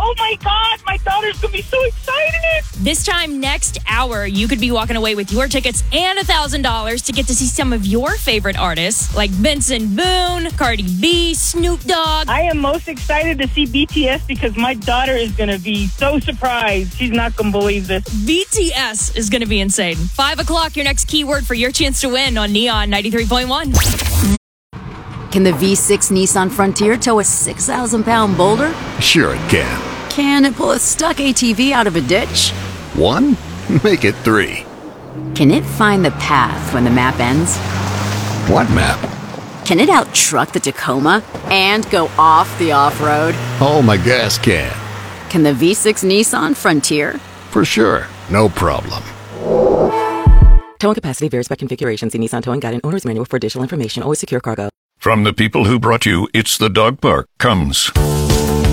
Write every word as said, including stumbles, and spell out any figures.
Oh my God, my daughter's going to be so excited. This time next hour, you could be walking away with your tickets and one thousand dollars to get to see some of your favorite artists like Benson Boone, Cardi B, Snoop Dogg. I am most excited to see B T S because my daughter is going to be so surprised. She's not going to believe this. B T S is going to be insane. Five o'clock, your next keyword for your chance to win on Neon ninety-three point one. Can the V six Nissan Frontier tow a six thousand pound boulder? Sure it can. Can it pull a stuck A T V out of a ditch? One? Make it three. Can it find the path when the map ends? What map? Can it out-truck the Tacoma and go off the off-road? Oh, my gas can. Can the V six Nissan Frontier? For sure. No problem. Towing capacity varies by configuration. See Nissan Towing Guide and Owner's Manual for additional information. Always secure cargo. From the people who brought you It's the Dog Park comes